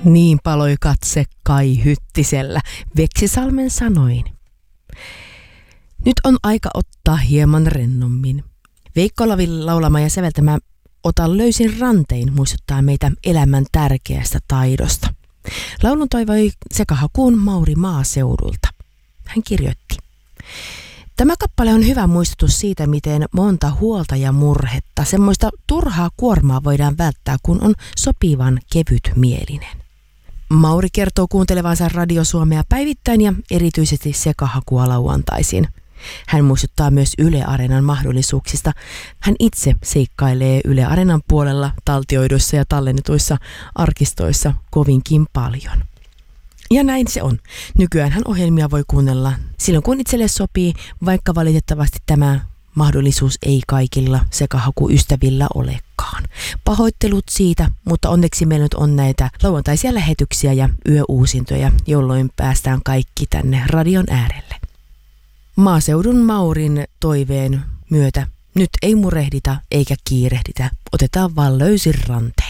Niin paloi katse Kai Hyttisellä Veksisalmen sanoin. Nyt on aika ottaa hieman rennommin. Veikko Lavin laulama ja säveltämä Ota löysin rantein muistuttaa meitä elämän tärkeästä taidosta. Laulun toivoi sekahakuun Mauri maaseudulta. Hän kirjoitti. Tämä kappale on hyvä muistutus siitä, miten monta huolta ja murhetta, semmoista turhaa kuormaa voidaan välttää, kun on sopivan kevytmielinen. Mauri kertoo kuuntelevansa Radio Suomea päivittäin ja erityisesti sekahakua lauantaisin. Hän muistuttaa myös Yle Areenan mahdollisuuksista. Hän itse seikkailee Yle Areenan puolella taltioiduissa ja tallennetuissa arkistoissa kovinkin paljon. Ja näin se on. Nykyäänhän ohjelmia voi kuunnella silloin kun itselle sopii, vaikka valitettavasti tämä mahdollisuus ei kaikilla sekahakuystävillä olekaan. Pahoittelut siitä, mutta onneksi meillä nyt on näitä lauantaisia lähetyksiä ja yöuusintoja, jolloin päästään kaikki tänne radion äärelle. Maaseudun Maurin toiveen myötä nyt ei murehdita eikä kiirehditä, otetaan vaan löysin rantein.